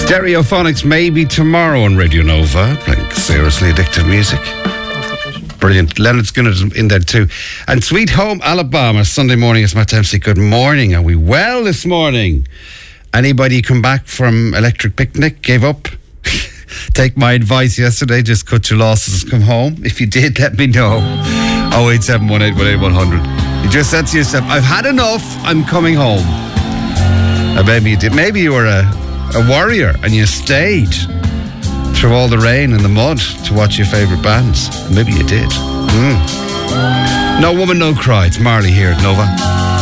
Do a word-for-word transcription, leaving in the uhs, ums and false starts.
Stereophonics maybe tomorrow on Radio Nova, playing seriously addictive music. Brilliant. Leonard Skinner's in there too. And Sweet Home Alabama, Sunday morning. It's Matt Dempsey. Good morning. Are we well this morning? Anybody come back from Electric Picnic? Gave up? Take my advice yesterday. Just cut your losses and come home. If you did, let me know. oh eight seven one eight one eight one hundred. You just said to yourself, I've had enough. I'm coming home. And maybe you did. Maybe you were a, a warrior and you stayed through all the rain and the mud to watch your favourite bands. Maybe you did. Mm. No Woman, No Cry. It's Marley here at Nova.